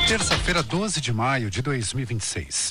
Terça-feira, 12 de maio de 2026.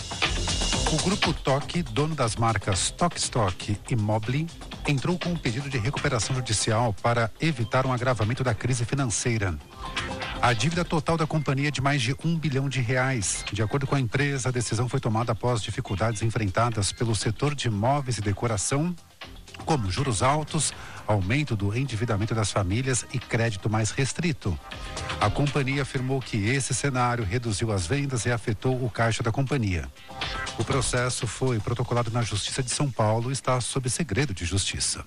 O Grupo Toque, dono das marcas Tok Stock e Mobile, entrou com um pedido de recuperação judicial para evitar um agravamento da crise financeira. A dívida total da companhia é de mais de R$1 bilhão. De acordo com a empresa, a decisão foi tomada após dificuldades enfrentadas pelo setor de móveis e decoração, como juros altos, aumento do endividamento das famílias e crédito mais restrito. A companhia afirmou que esse cenário reduziu as vendas e afetou o caixa da companhia. O processo foi protocolado na Justiça de São Paulo e está sob segredo de justiça.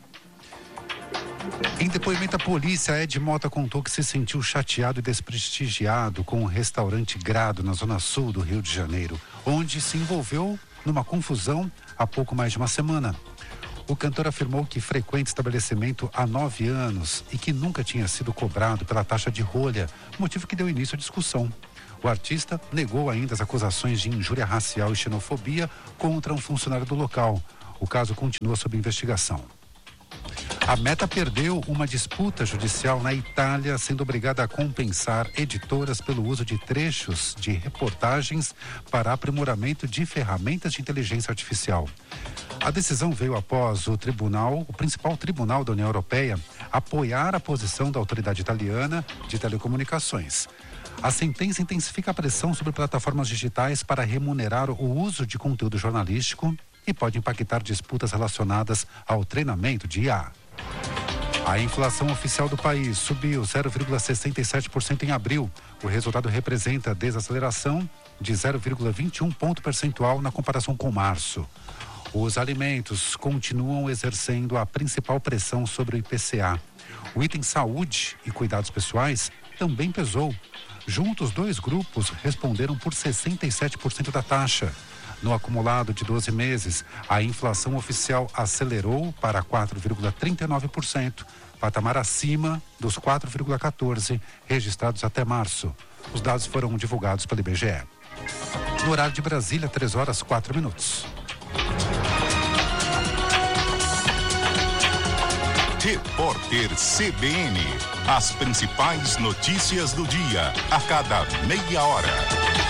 Em depoimento à polícia, Ed Mota contou que se sentiu chateado e desprestigiado com o restaurante Grado, na zona sul do Rio de Janeiro, onde se envolveu numa confusão há pouco mais de uma semana. O cantor afirmou que frequenta o estabelecimento há 9 anos e que nunca tinha sido cobrado pela taxa de rolha, motivo que deu início à discussão. O artista negou ainda as acusações de injúria racial e xenofobia contra um funcionário do local. O caso continua sob investigação. A Meta perdeu uma disputa judicial na Itália, sendo obrigada a compensar editoras pelo uso de trechos de reportagens para aprimoramento de ferramentas de inteligência artificial. A decisão veio após o principal tribunal da União Europeia, apoiar a posição da autoridade italiana de telecomunicações. A sentença intensifica a pressão sobre plataformas digitais para remunerar o uso de conteúdo jornalístico e pode impactar disputas relacionadas ao treinamento de IA. A inflação oficial do país subiu 0,67% em abril. O resultado representa desaceleração de 0,21 ponto percentual na comparação com março. Os alimentos continuam exercendo a principal pressão sobre o IPCA. O item saúde e cuidados pessoais também pesou. Juntos, 2 grupos responderam por 67% da taxa. No acumulado de 12 meses, a inflação oficial acelerou para 4,39%, patamar acima dos 4,14% registrados até março. Os dados foram divulgados pelo IBGE. No horário de Brasília, 3h04. Repórter CBN. As principais notícias do dia, a cada meia hora.